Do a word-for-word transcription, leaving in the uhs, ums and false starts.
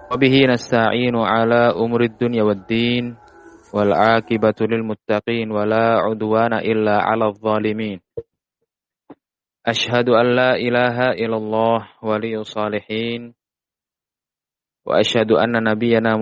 وبه نستعين على أمور الدنيا والدين والعاقبة للمتقين ولا عدوان إلا على الظالمين أشهد أن لا إله إلا الله ولي الصالحين وأشهد أن نبينا